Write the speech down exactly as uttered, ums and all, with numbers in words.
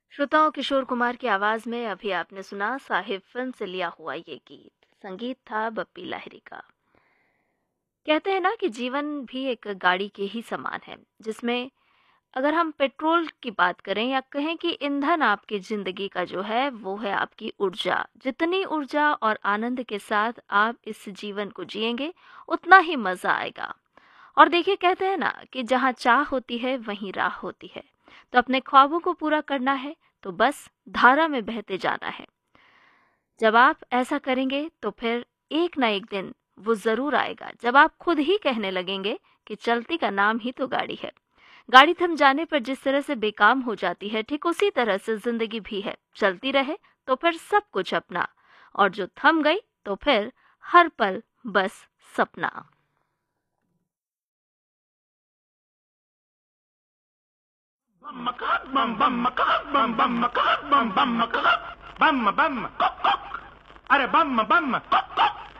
श्रोताओं, किशोर कुमार की आवाज में अभी आपने सुना साहिब फिल्म से लिया हुआ ये गीत। संगीत था बप्पी लाहिरी का। कहते हैं ना कि जीवन भी एक गाड़ी के ही समान है, जिसमें अगर हम पेट्रोल की बात करें या कहें कि ईंधन आपकी जिंदगी का जो है वो है आपकी ऊर्जा। जितनी ऊर्जा और आनंद के साथ आप इस जीवन को जिएंगे, उतना ही मजा आएगा। और देखिए, कहते हैं ना कि जहाँ चाह होती है वहीं राह होती है। तो अपने ख्वाबों को पूरा करना है तो बस धारा में बहते जाना है। जब आप ऐसा करेंगे तो फिर एक ना एक दिन वो जरूर आएगा जब आप खुद ही कहने लगेंगे कि चलती का नाम ही तो गाड़ी है। गाड़ी थम जाने पर जिस तरह से बेकाम हो जाती है, ठीक उसी तरह से जिंदगी भी है। चलती रहे तो फिर सब कुछ अपना, और जो थम गई तो फिर हर पल बस सपना। Bum bum bum bum bum bum bum bum bum bum bum bum bum bum bum bum